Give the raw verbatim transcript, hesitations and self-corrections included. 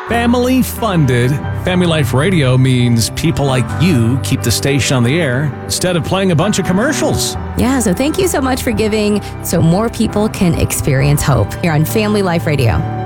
family funded. Family Life Radio means people like you keep the station on the air instead of playing a bunch of commercials. Yeah, so thank you so much for giving so more people can experience hope here on Family Life Radio.